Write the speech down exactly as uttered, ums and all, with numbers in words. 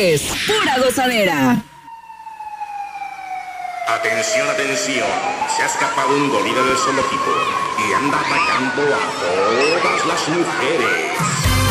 es pura gozadera. Atención, atención, se ha escapado un gorila del zoológico y anda atacando a todas las mujeres.